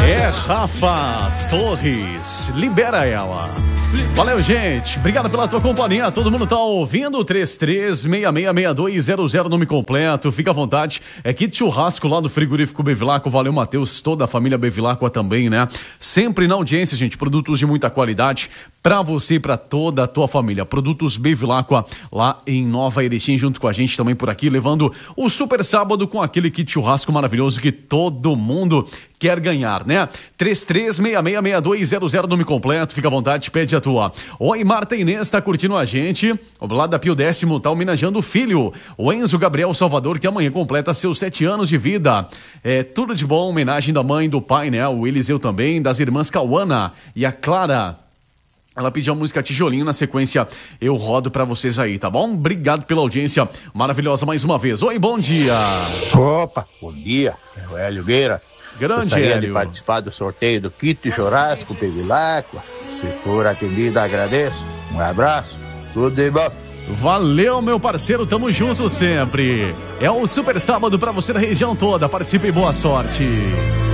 É Rafa Torres, libera ela. Valeu, gente. Obrigado pela tua companhia. Todo mundo tá ouvindo? 33666200, nome completo. Fica à vontade. É kit churrasco lá do frigorífico Bevilacqua. Valeu, Matheus. Toda a família Bevilacqua também, né? Sempre na audiência, gente. Produtos de muita qualidade pra você e pra toda a tua família. Produtos Bevilacqua lá em Nova Erechim, junto com a gente também por aqui, levando o super sábado com aquele kit churrasco maravilhoso que todo mundo quer ganhar, né? 33666200, nome completo, fica à vontade, pede a tua. Oi, Marta Inês, tá curtindo a gente, o lado da Pio 10º tá homenageando o filho, o Enzo Gabriel Salvador, que amanhã completa seus 7 anos de vida. É tudo de bom, homenagem da mãe e do pai, né? O Eliseu também, das irmãs Cauana e a Clara. Ela pediu a música Tijolinho, na sequência eu rodo pra vocês aí, tá bom? Obrigado pela audiência maravilhosa mais uma vez. Oi, bom dia. Opa, bom dia, é o Hélio Gueira. Grande Gostaria Hélio de participar do sorteio do kit churrasco Bevilacqua. Se for atendido, agradeço. Um abraço, tudo de bom. Valeu, meu parceiro, tamo junto sempre. É o super sábado pra você da região toda. Participe e boa sorte.